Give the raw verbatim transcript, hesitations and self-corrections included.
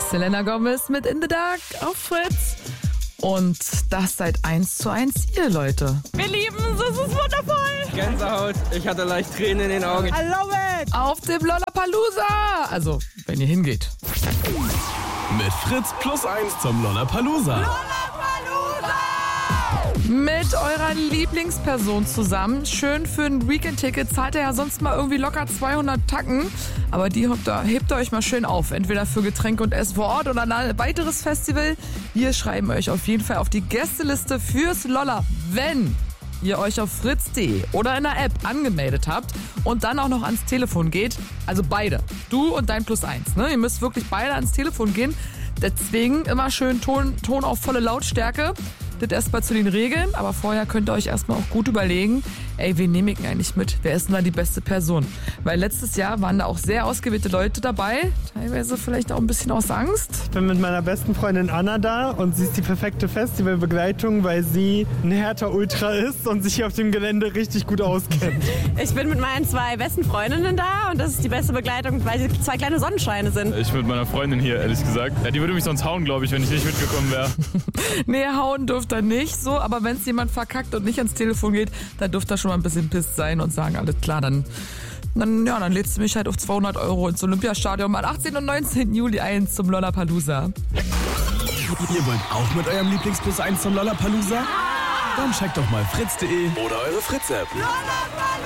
Selena Gomez mit In the Dark auf Fritz. Und das seid eins zu eins ihr, Leute. Wir lieben es, es ist wundervoll. Gänsehaut, ich hatte leicht Tränen in den Augen. I love it. Auf dem Lollapalooza. Also, wenn ihr hingeht. Mit Fritz plus eins zum Lollapalooza. Mit eurer Lieblingsperson zusammen. Schön für ein Weekend-Ticket. Zahlt ihr ja sonst mal irgendwie locker zweihundert Tacken. Aber die hebt ihr, hebt ihr euch mal schön auf. Entweder für Getränke und Essen vor Ort oder ein weiteres Festival. Wir schreiben euch auf jeden Fall auf die Gästeliste fürs Lolla, wenn ihr euch auf fritz punkt de oder in der App angemeldet habt und dann auch noch ans Telefon geht. Also beide. Du und dein Plus eins. Ne? Ihr müsst wirklich beide ans Telefon gehen. Deswegen immer schön Ton, Ton auf volle Lautstärke. Das erstmal zu den Regeln, aber vorher könnt ihr euch erstmal auch gut überlegen, ey, wen nehme ich denn eigentlich mit? Wer ist denn da die beste Person? Weil letztes Jahr waren da auch sehr ausgewählte Leute dabei, teilweise vielleicht auch ein bisschen aus Angst. Ich bin mit meiner besten Freundin Anna da und sie ist die perfekte Festivalbegleitung, weil sie ein Hertha-Ultra ist und sich hier auf dem Gelände richtig gut auskennt. Ich bin mit meinen zwei besten Freundinnen da und das ist die beste Begleitung, weil sie zwei kleine Sonnenscheine sind. Ich mit meiner Freundin hier, ehrlich gesagt. Ja, die würde mich sonst hauen, glaube ich, wenn ich nicht mitgekommen wäre. Nee, hauen dürft ihr nicht so, aber wenn es jemand verkackt und nicht ans Telefon geht, dann dürft ihr schon mal ein bisschen pisst sein und sagen, alles klar, dann, dann, ja, dann lädst du mich halt auf zweihundert Euro ins Olympiastadion am achtzehnten und neunzehnten Juli ein zum Lollapalooza. Ihr wollt auch mit eurem Lieblings plus eins zum Lollapalooza? Dann checkt doch mal fritz punkt de oder eure Fritz-App.